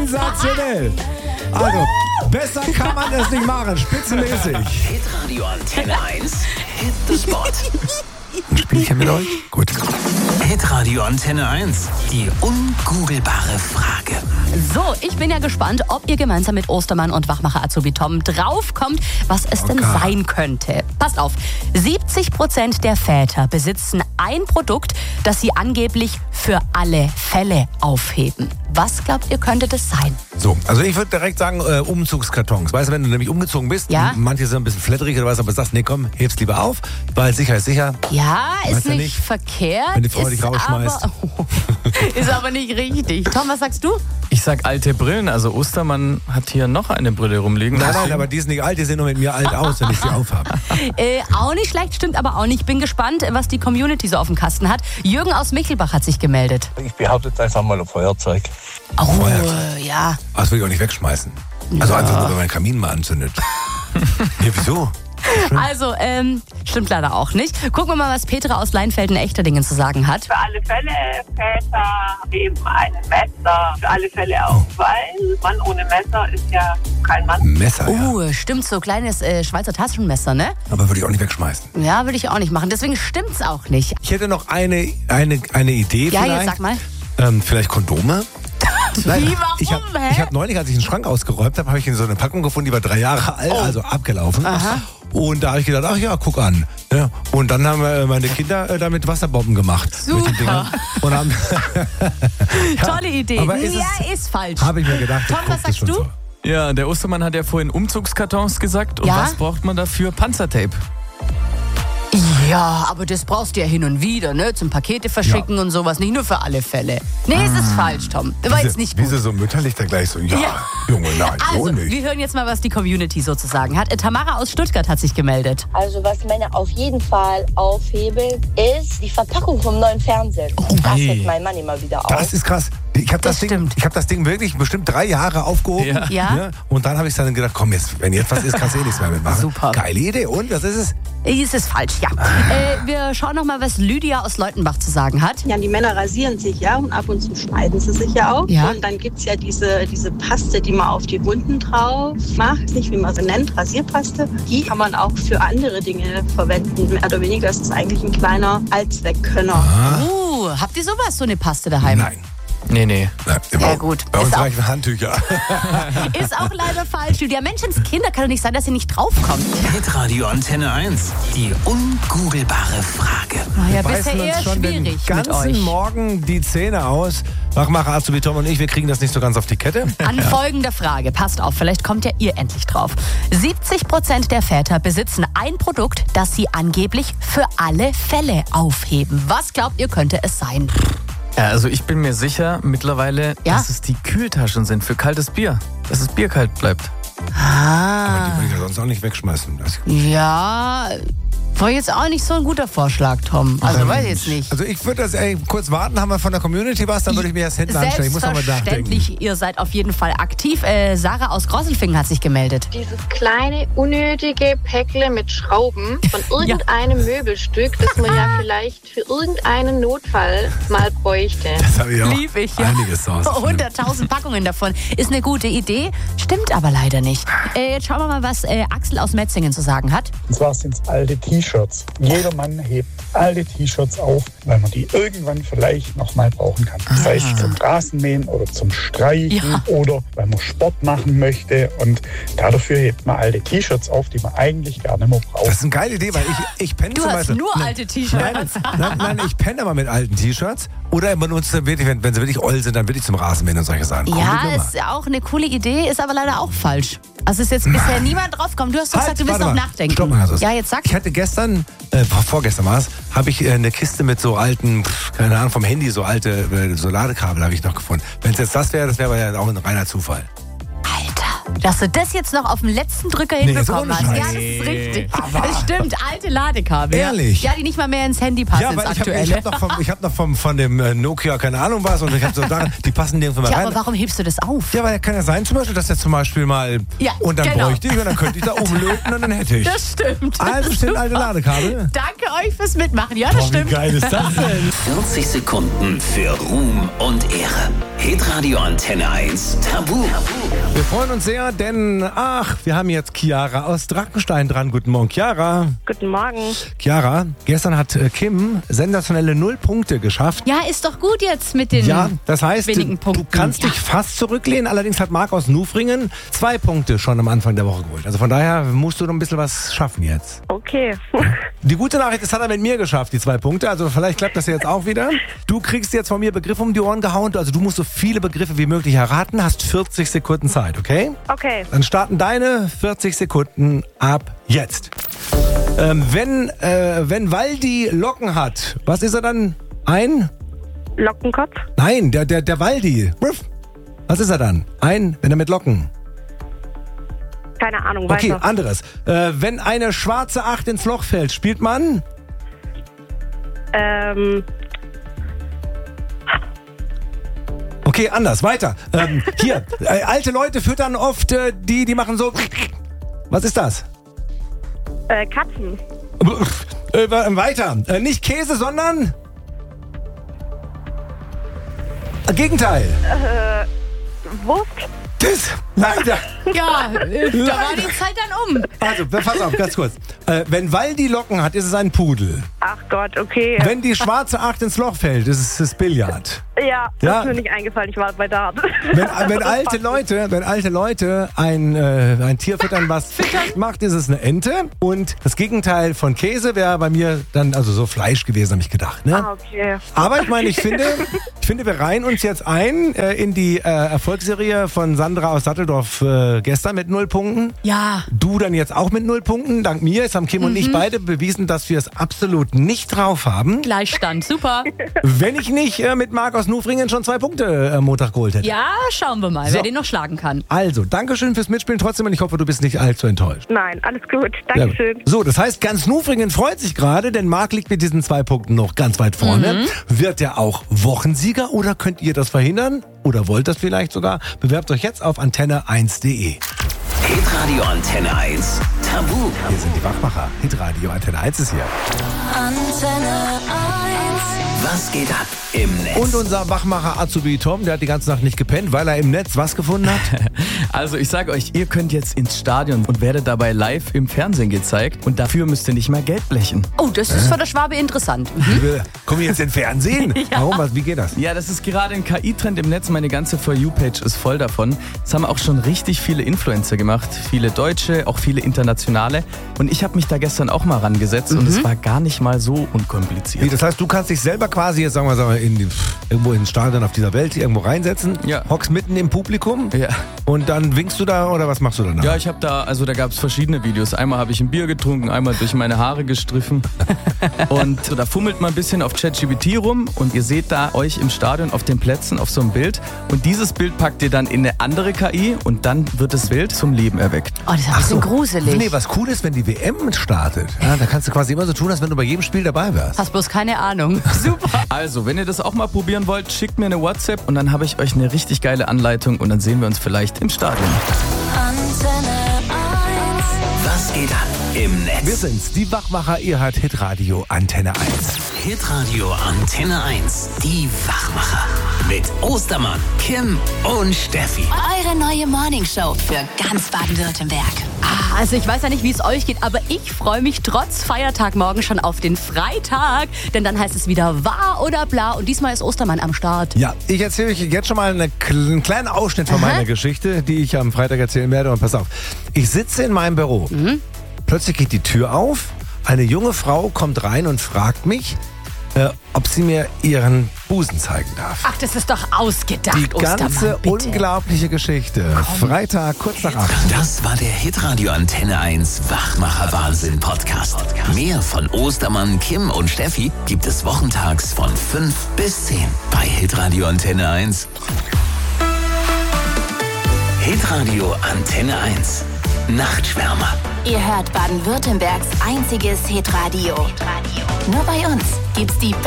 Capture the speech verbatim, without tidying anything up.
Sensationell. Also, besser kann man es nicht machen. Spitzenmäßig. Hitradio Antenne eins. Hit the Spot. Ein Spielchen mit euch? Gut. Hitradio Antenne eins. Die ungoogelbare Frage. So, ich bin ja gespannt, ob ihr gemeinsam mit Ostermann und Wachmacher Azubi Tom draufkommt, was es denn Okay. sein könnte. Passt auf, siebzig Prozent der Väter besitzen ein Produkt, das sie angeblich für alle Fälle aufheben. Was glaubt ihr, könnte das sein? So, also ich würde direkt sagen, äh, Umzugskartons. Weißt du, wenn du nämlich umgezogen bist, Ja. manche sind ein bisschen flatterig oder was, aber sagst, nee, komm, heb's lieber auf, weil sicher ist sicher. Ja, Weißt ist du nicht, nicht, verkehrt. wenn die Frau ist dich rausschmeißt. Aber, ist aber nicht richtig. Tom, was sagst du? Ich sag alte Brillen, also Ostermann hat hier noch eine Brille rumliegen. Nein, nein, aber die sind nicht alt, die sehen nur mit mir alt aus, wenn ich sie aufhabe. Äh, auch nicht schlecht, stimmt aber auch nicht. Bin gespannt, was die Community so auf dem Kasten hat. Jürgen aus Michelbach hat sich gemeldet. Ich behaupte jetzt einfach mal ein Feuerzeug. Oh, Feuerzeug. ja. Aber das will ich auch nicht wegschmeißen. Also einfach nur, wenn mein Kamin mal anzündet. Ja, wieso? Also, ähm, stimmt leider auch nicht. Gucken wir mal, was Petra aus Leinfelden-Echterdingen zu sagen hat. Für alle Fälle Väter eben ein Messer. Für alle Fälle auch, weil Mann ohne Messer ist ja kein Mann. Messer, ja. Uh, stimmt, so kleines äh, Schweizer Taschenmesser, ne? Aber würde ich auch nicht wegschmeißen. Ja, würde ich auch nicht machen. Deswegen stimmt's auch nicht. Ich hätte noch eine, eine, eine Idee Ja, vielleicht. jetzt sag mal. Ähm, vielleicht Kondome? Nein, Wie, warum, ich habe hä? hab neulich, als ich den Schrank ausgeräumt habe, habe ich in so eine Packung gefunden, die war drei Jahre alt, also abgelaufen. Aha. Und da habe ich gedacht, ach ja, guck an. Ja, und dann haben äh, meine Kinder äh, damit Wasserbomben gemacht. Mit den Dingern. Und haben Tolle Idee. aber ist ja, es- ist falsch. habe ich mir gedacht, Tom, guck, was das sagst schon du? So. Ja, der Ostermann hat ja vorhin Umzugskartons gesagt. Und Ja? was braucht man dafür? Panzertape. Ja, aber das brauchst du ja hin und wieder, ne? Zum Pakete verschicken Ja. und sowas. Nicht nur für alle Fälle. Nee, es ist falsch, Tom. Das war jetzt nicht gut. Wieso so mütterlich da gleich so, ja, Ja. Junge, nein, so Also, nicht. wir hören jetzt mal, was die Community so zu sagen hat. Äh, Tamara aus Stuttgart hat sich gemeldet. Also was Männer auf jeden Fall aufheben, ist die Verpackung vom neuen Fernseher. Das Hey. hebt mein Mann immer wieder auf. Das ist krass. Ich habe das, Das Ding, stimmt. ich hab das Ding wirklich bestimmt drei Jahre aufgehoben. Ja. Ja. Ne? Und dann habe ich dann gedacht, komm jetzt, wenn jetzt was ist, kannst du eh nichts mehr mitmachen. Super. Geile Idee. Und, was ist es? Ist es falsch, ja. Äh, wir schauen noch mal, was Lydia aus Leutenbach zu sagen hat. Ja, die Männer rasieren sich ja und ab und zu schneiden sie sich ja auch. Ja. Und dann gibt es ja diese, diese Paste, die man auf die Wunden drauf macht, nicht wie man sie nennt, Rasierpaste. Die kann man auch für andere Dinge verwenden, mehr oder weniger. Das ist eigentlich ein kleiner Allzweckkönner. Uh, habt ihr sowas, so eine Paste daheim? Nein. Nee, nee. Nein, Ja, bei- gut. Bei uns Ist auch- reichen Handtücher. Ist auch leider falsch, Lydia. Menschenskinder, kann doch nicht sein, dass ihr nicht draufkommt. Hitradio Antenne eins. Die ungoogelbare Frage. Ah, ja, Wir bisher beißen eher uns schon den schwierig mit ganzen euch. Morgen die Zähne aus. Wachmacher Azubi Tom und ich, wir kriegen das nicht so ganz auf die Kette. An folgender Frage, passt auf, vielleicht kommt ja ihr endlich drauf. siebzig Prozent der Väter besitzen ein Produkt, das sie angeblich für alle Fälle aufheben. Was glaubt ihr, könnte es sein? Ja, also ich bin mir sicher mittlerweile, Ja? dass es die Kühltaschen sind für kaltes Bier. Dass das Bier kalt bleibt. Ah, Die würde ich ja sonst auch nicht wegschmeißen. Das ja, war jetzt auch nicht so ein guter Vorschlag, Tom. Also weiß ich jetzt nicht. Also ich würde das ey, kurz warten, haben wir von der Community was, dann würde ich mir das hinten anstellen. Ich muss noch mal nachdenken. Selbstverständlich, ihr seid auf jeden Fall aktiv. Äh, Sarah aus Grosselfingen hat sich gemeldet. Dieses kleine, unnötige Päckle mit Schrauben von irgendeinem Möbelstück, das man ja vielleicht für irgendeinen Notfall mal bräuchte. Das habe ich auch Lieb ich, ja. einiges zu Hause. hunderttausend Packungen davon. Ist eine gute Idee, stimmt aber leider nicht. Äh, jetzt schauen wir mal, was äh, Axel aus Metzingen zu sagen hat. Und zwar sind es alte T-Shirts. Jeder Mann hebt alte T-Shirts auf, weil man die irgendwann vielleicht noch mal brauchen kann. Sei es zum Rasenmähen oder zum Streichen Ja. oder weil man Sport machen möchte. Und dafür hebt man alte T-Shirts auf, die man eigentlich gar nicht mehr braucht. Das ist eine geile Idee, weil ich, ich penne Du zum hast Beispiel... nur Nein, alte T-Shirts. Nein, nein, ich penne aber mit alten T-Shirts. Oder benutze wirklich, wenn, wenn sie wirklich oll sind, dann wirklich zum Rasenmähen und solche Sachen. Coole Ja, Nummer. ist auch eine coole Idee, ist aber leider auch falsch. Also ist jetzt bisher niemand draufgekommen. Du hast doch gesagt, du willst warte noch mal. nachdenken. Stopp mal, Jesus. Ja, jetzt sag. Ich hatte gestern, äh, vorgestern war es, habe ich äh, eine Kiste mit so alten, pff, keine Ahnung, vom Handy, so alte äh, so Ladekabel habe ich noch gefunden. Wenn es jetzt das wäre, das wäre aber ja auch ein reiner Zufall. Alter, dass du das jetzt noch auf dem letzten Drücker Nee, hinbekommen so hast. ohne Ja, Scheiß. das ist richtig. Das stimmt, alte Ladekabel. Ehrlich? Ja, die nicht mal mehr ins Handy passen, Ja, ins weil ich habe aktuelle. hab noch, vom, ich hab noch vom, von dem äh, Nokia keine Ahnung was und ich habe so da, die passen nirgendwo mehr Ja, rein. aber warum hebst du das auf? Ja, weil kann ja sein zum Beispiel, dass er zum Beispiel mal... Ja, und dann genau. bräuchte ich und dann könnte ich da umlöten und dann hätte ich. Das stimmt. Also stehen alte Ladekabel. Danke euch fürs Mitmachen. Ja, das Boah, wie stimmt. geil ist das denn? vierzig Sekunden für Ruhm und Ehre. Hitradio Antenne eins Tabu. Wir freuen uns sehr, denn, ach, wir haben jetzt Chiara aus Drachenstein dran. Guten Morgen, Chiara. Guten Morgen. Chiara, gestern hat äh, Kim sensationelle null Punkte geschafft. Ja, ist doch gut jetzt mit den Ja, das heißt, wenigen du Punkten. kannst Ja. dich fast zurücklehnen. Allerdings hat Marc aus Nufringen zwei Punkte schon am Anfang der Woche geholt. Also von daher musst du noch ein bisschen was schaffen jetzt. Okay. Die gute Nachricht, das hat er mit mir geschafft, die zwei Punkte. Also vielleicht klappt das ja jetzt auch wieder. Du kriegst jetzt von mir Begriffe um die Ohren gehauen. Also du musst so viele Begriffe wie möglich erraten. Hast vierzig Sekunden Zeit, okay? Okay. Dann starten deine vierzig Sekunden ab jetzt. Ähm, wenn, äh, wenn Waldi Locken hat, was ist er dann? Ein? Lockenkopf? Nein, der, der, der Waldi. Was ist er dann? Ein, wenn er mit Locken. Keine Ahnung, Okay, weiter. anderes. Äh, wenn eine schwarze Acht ins Loch fällt, spielt man? Ähm, Okay, anders, weiter. Ähm, hier, äh, alte Leute füttern oft, äh, die, die machen so... Was ist das? äh, Katzen. Äh, weiter. Äh, nicht Käse, sondern... Äh, Gegenteil. Äh, Wurst? Das, leider. Ja, äh, da war die Zeit dann um. Also, pass auf, ganz kurz. Äh, wenn Waldi Locken hat, ist es ein Pudel. Ach Gott, okay. Wenn die schwarze Acht ins Loch fällt, ist es das Billard. Ja, das Ja. ist mir nicht eingefallen. Ich war bei Dart. Wenn, wenn alte Leute, wenn alte Leute ein, äh, ein Tier füttern, was macht, ist es eine Ente. Und das Gegenteil von Käse wäre bei mir dann also so Fleisch gewesen, habe ich gedacht. Ne? Ah, okay. Aber ich meine, ich finde, ich finde, wir reihen uns jetzt ein äh, in die äh, Erfolgsserie von Sandra aus Satteldorf äh, gestern mit null Punkten. Ja. Du dann jetzt auch mit null Punkten. Dank mir. Jetzt haben Kim und ich beide bewiesen, dass wir es absolut nicht drauf haben. Gleichstand, super. Wenn ich nicht äh, mit Marc aus Nufringen schon zwei Punkte am Montag geholt hätte. Ja, schauen wir mal, So. wer den noch schlagen kann. Also, Dankeschön fürs Mitspielen trotzdem und ich hoffe, du bist nicht allzu enttäuscht. Nein, alles gut. Ja. Dankeschön. So, das heißt, ganz Nufringen freut sich gerade, denn Marc liegt mit diesen zwei Punkten noch ganz weit vorne. Wird er auch Wochensieger oder könnt ihr das verhindern? Oder wollt das vielleicht sogar? Bewerbt euch jetzt auf antenne eins punkt de. Hitradio Antenne eins Tabu. Hier sind die Wachmacher. Hitradio Antenne eins ist hier. Antenne eins. Was geht ab im Netz? Und unser Wachmacher Azubi Tom, der hat die ganze Nacht nicht gepennt, weil er im Netz was gefunden hat? Also ich sage euch, ihr könnt jetzt ins Stadion und werdet dabei live im Fernsehen gezeigt und dafür müsst ihr nicht mehr Geld blechen. Oh, das ist für der Schwabe interessant. Liebe, kommen wir jetzt in Fernsehen? Ja. Warum? Was, wie geht das? Ja, das ist gerade ein K I-Trend im Netz. Meine ganze For You-Page ist voll davon. Das haben auch schon richtig viele Influencer gemacht. Viele Deutsche, auch viele internationale. Und ich habe mich da gestern auch mal rangesetzt und es war gar nicht mal so unkompliziert. Wie, das heißt, du kannst dich selber quasi jetzt, sagen wir mal, in die, irgendwo ins Stadion auf dieser Welt irgendwo reinsetzen, Ja. hockst mitten im Publikum Ja. und dann winkst du da oder was machst du dann? Ja, ich habe da, also da gab es verschiedene Videos. Einmal habe ich ein Bier getrunken, einmal durch meine Haare gestriffen. Und so, da fummelt man ein bisschen auf ChatGPT rum und ihr seht da euch im Stadion auf den Plätzen auf so einem Bild. Und dieses Bild packt ihr dann in eine andere K I und dann wird das Bild zum Leben erweckt. Oh, das ist ein bisschen gruselig. Nee, was cool ist, wenn die W M startet. Ja, da kannst du quasi immer so tun, als wenn du bei jedem Spiel dabei wärst. Hast bloß keine Ahnung. Super. Also, wenn ihr das auch mal probieren wollt, schickt mir eine WhatsApp und dann habe ich euch eine richtig geile Anleitung und dann sehen wir uns vielleicht im Stadion. Antenne eins. Was geht ab im Netz? Wir sind's, die Wachmacher, ihr hört Hitradio Antenne eins. Hitradio Antenne eins. Die Wachmacher. Mit Ostermann, Kim und Steffi. Eure neue Morningshow für ganz Baden-Württemberg. Ah, also ich weiß ja nicht, wie es euch geht, aber ich freue mich trotz Feiertag morgen schon auf den Freitag. Denn dann heißt es wieder wahr oder bla und diesmal ist Ostermann am Start. Ja, ich erzähle euch jetzt schon mal eine, einen kleinen Ausschnitt von Aha. meiner Geschichte, die ich am Freitag erzählen werde. Und pass auf, ich sitze in meinem Büro. Mhm. Plötzlich geht die Tür auf. Eine junge Frau kommt rein und fragt mich, äh, ob sie mir ihren Busen zeigen darf. Ach, das ist doch ausgedacht, Die ganze Ostermann, bitte. unglaubliche Geschichte. Freitag, kurz nach acht. Das war der Hitradio Antenne eins Wachmacher Wahnsinn Podcast. Mehr von Ostermann, Kim und Steffi gibt es wochentags von fünf bis zehn bei Hitradio Antenne eins. Hitradio Antenne eins. Nachtschwärmer. Ihr hört Baden-Württembergs einziges Hitradio. Nur bei uns gibt's die